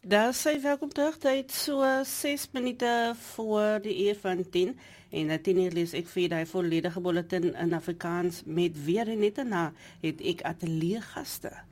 Daar sê welkom terug, tyd so 6 minute voor die uur van 10 en 10 uur lees ek vir die volledige bulletin in Afrikaans met weer en net daarna het ek ateliergaste.